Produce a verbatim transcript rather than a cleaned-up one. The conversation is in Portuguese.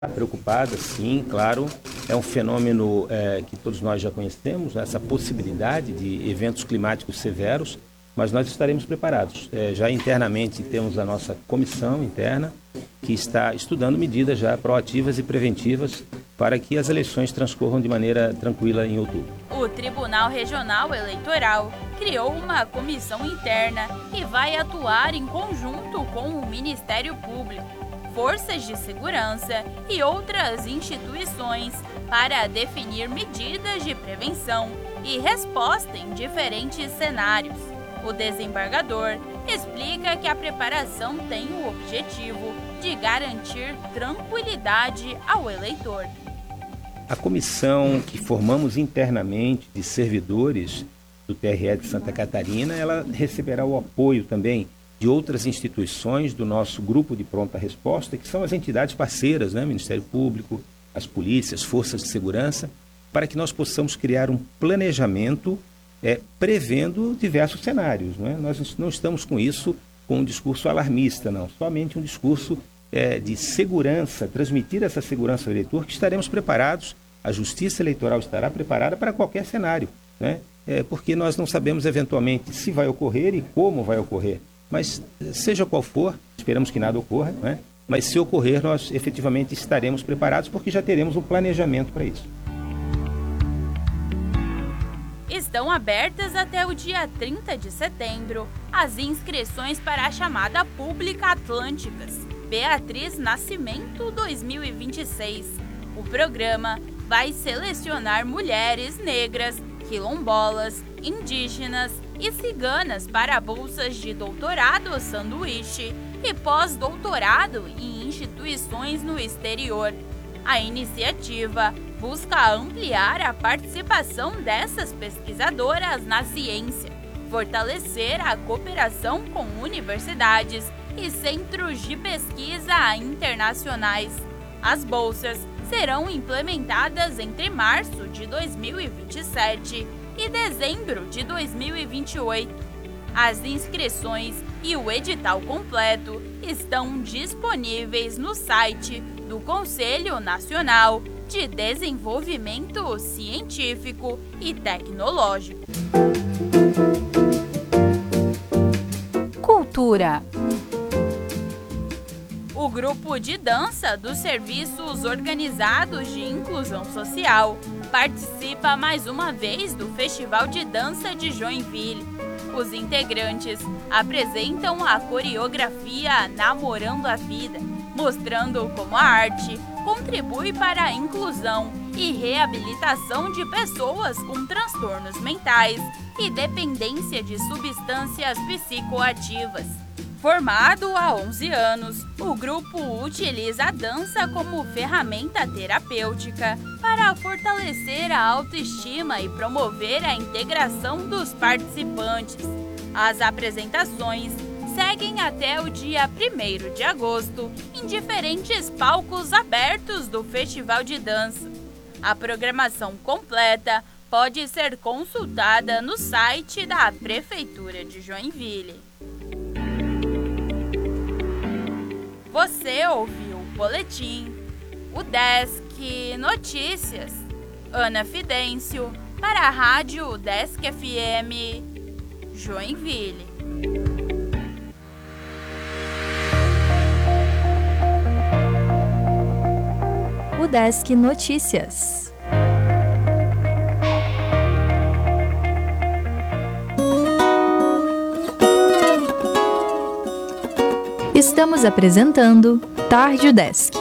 Preocupada, sim, claro. É um fenômeno é, que todos nós já conhecemos, né? Essa possibilidade de eventos climáticos severos, mas nós estaremos preparados. É, já internamente temos a nossa comissão interna que está estudando medidas já proativas e preventivas para que as eleições transcorram de maneira tranquila em outubro. O Tribunal Regional Eleitoral criou uma comissão interna e vai atuar em conjunto com o Ministério Público, forças de segurança e outras instituições para definir medidas de prevenção e resposta em diferentes cenários. O desembargador explica que a preparação tem o objetivo de garantir tranquilidade ao eleitor. A comissão que formamos internamente de servidores do T R E de Santa Catarina, ela receberá o apoio também de outras instituições do nosso grupo de pronta resposta, que são as entidades parceiras, né? Ministério Público, as polícias, forças de segurança, para que nós possamos criar um planejamento é, prevendo diversos cenários. Não é? Nós não estamos com isso com um discurso alarmista, não, somente um discurso é, de segurança, transmitir essa segurança ao eleitor, que estaremos preparados, a Justiça Eleitoral estará preparada para qualquer cenário, né? É, porque nós não sabemos eventualmente se vai ocorrer e como vai ocorrer. Mas, seja qual for, esperamos que nada ocorra, né? Mas se ocorrer, nós efetivamente estaremos preparados porque já teremos um planejamento para isso. Estão abertas até o dia trinta de setembro as inscrições para a chamada Pública Atlânticas Beatriz Nascimento dois mil e vinte e seis. O programa vai selecionar mulheres negras, quilombolas, indígenas e ciganas para bolsas de doutorado sanduíche e pós-doutorado em instituições no exterior. A iniciativa busca ampliar a participação dessas pesquisadoras na ciência, fortalecer a cooperação com universidades e centros de pesquisa internacionais. As bolsas serão implementadas entre março de dois mil e vinte e sete e dezembro de dois mil e vinte e oito. As inscrições e o edital completo estão disponíveis no site do Conselho Nacional de Desenvolvimento Científico e Tecnológico. Cultura. O grupo de dança dos Serviços Organizados de Inclusão Social participa mais uma vez do Festival de Dança de Joinville. Os integrantes apresentam a coreografia Namorando a Vida, mostrando como a arte contribui para a inclusão e reabilitação de pessoas com transtornos mentais e dependência de substâncias psicoativas. Formado há onze anos, o grupo utiliza a dança como ferramenta terapêutica para fortalecer a autoestima e promover a integração dos participantes. As apresentações seguem até o dia primeiro de agosto em diferentes palcos abertos do Festival de Dança. A programação completa pode ser consultada no site da Prefeitura de Joinville. Você ouviu o boletim, o Desk Notícias, Ana Fidêncio, para a Rádio Desk F M, Joinville. O Desk Notícias. Estamos apresentando Tarde Desk.